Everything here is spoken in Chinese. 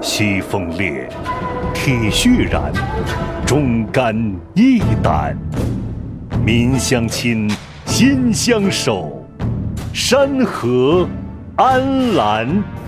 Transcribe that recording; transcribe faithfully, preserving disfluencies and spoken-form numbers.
西风烈，铁血燃，忠肝义胆，民相亲，心相守，山河安澜。